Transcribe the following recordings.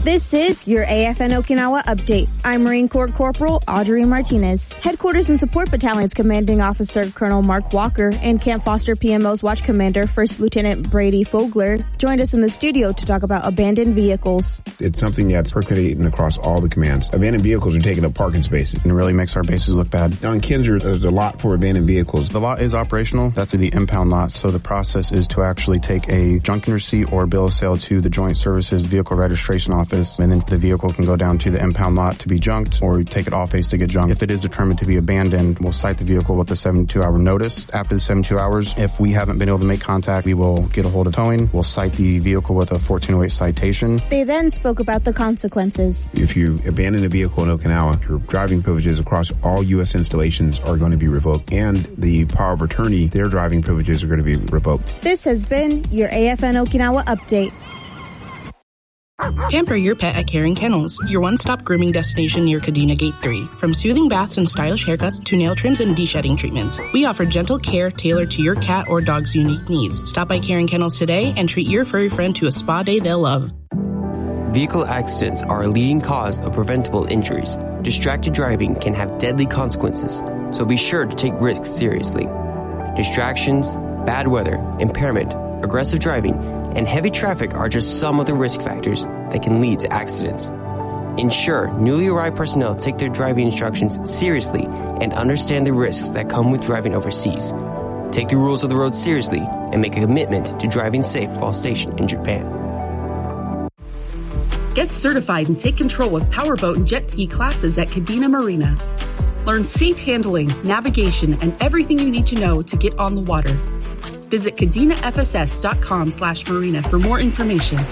This is your AFN Okinawa update. I'm Marine Corps Corporal Audrey Martinez. Headquarters and Support Battalion's Commanding Officer Colonel Mark Walker and Camp Foster PMO's Watch Commander First Lieutenant Brady Fogler joined us in the studio to talk about abandoned vehicles. It's something that's percolating across all the commands. Abandoned vehicles are taking up parking spaces. And it really makes our bases look bad. Now in Kinser, there's a lot for abandoned vehicles. The lot is operational. That's the impound lot. So the process is to actually take a junking receipt or bill of sale to the Joint Services Vehicle Registration Office, and then the vehicle can go down to the impound lot to be junked or take it off base to get junked. If it is determined to be abandoned, we'll cite the vehicle with a 72-hour notice. After the 72 hours, if we haven't been able to make contact, we will get a hold of towing. We'll cite the vehicle with a 1408 citation. They then spoke about the consequences. If you abandon a vehicle in Okinawa, your driving privileges across all U.S. installations are going to be revoked, and the power of attorney, their driving privileges are going to be revoked. This has been your AFN Okinawa update. Pamper your pet at Caring Kennels, your one-stop grooming destination near Kadena Gate 3. From soothing baths and stylish haircuts to nail trims and de-shedding treatments, we offer gentle care tailored to your cat or dog's unique needs. Stop by Caring Kennels today and treat your furry friend to a spa day they'll love. Vehicle accidents are a leading cause of preventable injuries. Distracted driving can have deadly consequences, so be sure to take risks seriously. Distractions, bad weather, impairment, aggressive driving, and heavy traffic are just some of the risk factors that can lead to accidents. Ensure newly arrived personnel take their driving instructions seriously and understand the risks that come with driving overseas. Take the rules of the road seriously and make a commitment to driving safe while stationed in Japan. Get certified and take control of powerboat and jet ski classes at Kadena Marina. Learn safe handling, navigation, and everything you need to know to get on the water. Visit KadenaFSS.com/marina for more information.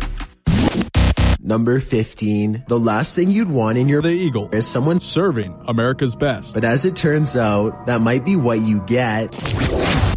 Number 15. The last thing you'd want in your The Eagle is someone serving America's best. But as it turns out, that might be what you get.